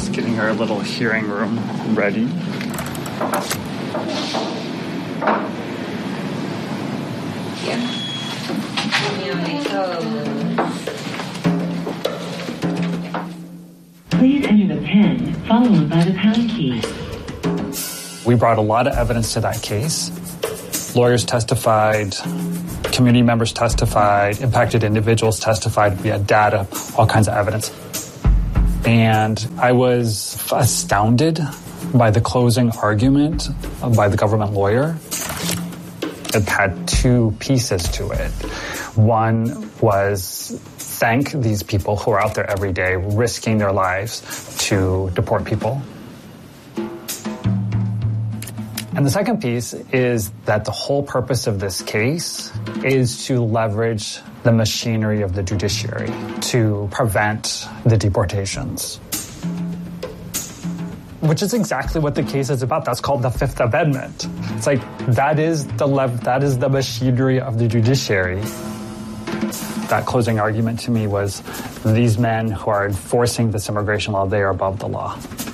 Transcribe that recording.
just getting our little hearing room ready. Please enter the PIN followed by the pound key. We brought a lot of evidence to that case. Lawyers testified, community members testified, impacted individuals testified. We had data, all kinds of evidence. And I was astounded by the closing argument by the government lawyer. It had two pieces to it. One was thank these people who are out there every day risking their lives to deport people. And the second piece is that the whole purpose of this case is to leverage the machinery of the judiciary to prevent the deportations. Which is exactly what the case is about. That's called the Fifth Amendment. It's like, that is the machinery of the judiciary. That closing argument to me was, these men who are enforcing this immigration law, they are above the law.